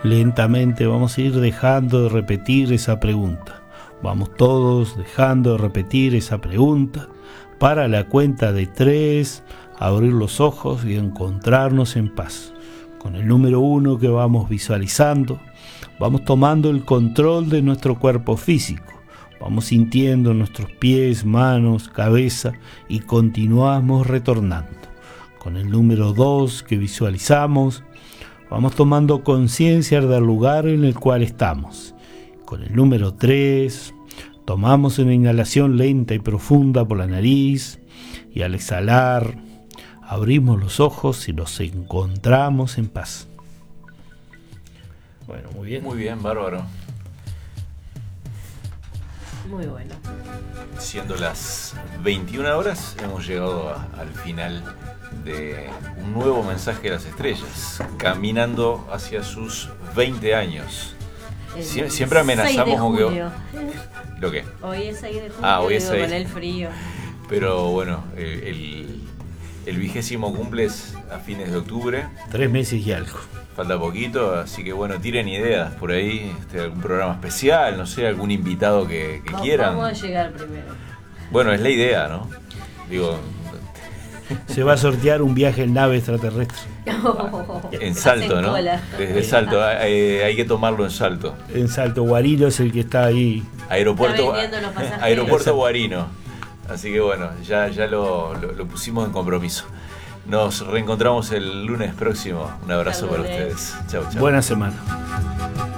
Lentamente vamos a ir dejando de repetir esa pregunta. Vamos todos dejando de repetir esa pregunta. Para la cuenta de 3, abrir los ojos y encontrarnos en paz. Con el número 1 que vamos visualizando, vamos tomando el control de nuestro cuerpo físico. Vamos sintiendo nuestros pies, manos, cabeza y continuamos retornando. Con el número 2 que visualizamos, vamos tomando conciencia del lugar en el cual estamos. Con el número 3, tomamos una inhalación lenta y profunda por la nariz y al exhalar, abrimos los ojos y nos encontramos en paz. Bueno, muy bien. Muy bien, bárbaro. Muy bueno. Siendo las 21 horas, hemos llegado al final de un nuevo mensaje de las estrellas, caminando hacia sus 20 años. Siempre amenazamos con que... ¿Lo qué? Hoy es 6 de julio, hoy es 6. Con el frío. Pero bueno, el 20º cumple es a fines de octubre. 3 meses y algo. Falta poquito, así que bueno, tiren ideas por ahí, algún programa especial, no sé, algún invitado que quieran. Vamos a llegar primero. Bueno, es la idea, ¿no? Digo... Se va a sortear un viaje en nave extraterrestre. En Salto, ¿no? Desde Salto, hay que tomarlo en Salto. En Salto, Guarino es el que está ahí. Aeropuerto Guarino. Así que bueno, ya lo pusimos en compromiso. Nos reencontramos el lunes próximo. Un abrazo para ustedes. Chau, chau. Buena semana.